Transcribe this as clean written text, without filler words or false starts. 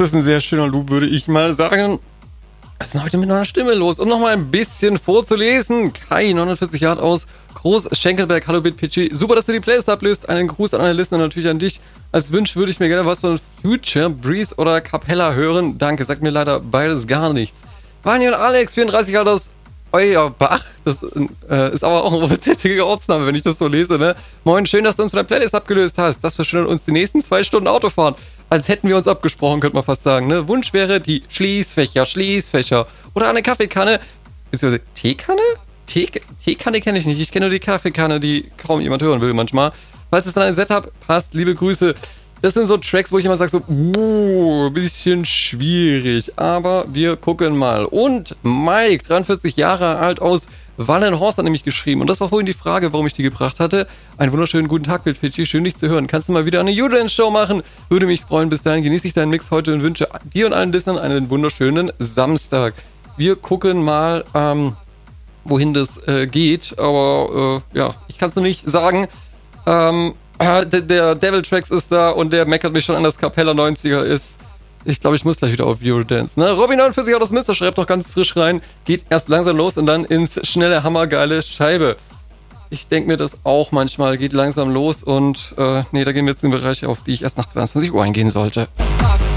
ist ein sehr schöner Loop, würde ich mal sagen. Was ist denn heute mit meiner Stimme los? Um nochmal ein bisschen vorzulesen. Kai, 49 Jahre aus Groß-Schenkelberg. Hallo BitPitchy. Super, dass du die Playlist ablöst. Einen Gruß an alle Listener, natürlich an dich. Als Wunsch würde ich mir gerne was von Future, Breeze oder Capella hören. Danke, sagt mir leider beides gar nichts. Vanya und Alex, 34 Jahre aus Euerbach. Das ist aber auch ein unbetätiger Ortsname, wenn ich das so lese, ne? Moin, schön, dass du uns von der Playlist abgelöst hast. Das verschönert uns die nächsten 2 Stunden Autofahren. Als hätten wir uns abgesprochen, könnte man fast sagen, ne? Wunsch wäre die Schließfächer. Oder eine Kaffeekanne. Beziehungsweise Teekanne? Teekanne kenne ich nicht. Ich kenne nur die Kaffeekanne, die kaum jemand hören will manchmal. Falls es dann ein Setup passt, liebe Grüße. Das sind so Tracks, wo ich immer sage so, bisschen schwierig. Aber wir gucken mal. Und Mike, 43 Jahre alt aus Wallenhorst, hat nämlich geschrieben. Und das war vorhin die Frage, warum ich die gebracht hatte. Einen wunderschönen guten Tag, BitPitchy. Schön, dich zu hören. Kannst du mal wieder eine Udance-Show machen? Würde mich freuen. Bis dahin genieße ich deinen Mix heute und wünsche dir und allen Listenern einen wunderschönen Samstag. Wir gucken mal, wohin das geht. Aber ja, ich kann es noch nicht sagen. Der Devil Tracks ist da und der meckert mich schon an, dass Capella 90er ist. Ich glaube, ich muss gleich wieder auf Eurodance. Ne? Robby49 aus Münster schreibt noch ganz frisch rein. Geht erst langsam los und dann ins schnelle, hammergeile Scheibe. Ich denke mir das auch manchmal. Geht langsam los und nee, da gehen wir jetzt in Bereiche, auf die ich erst nach 22 Uhr eingehen sollte.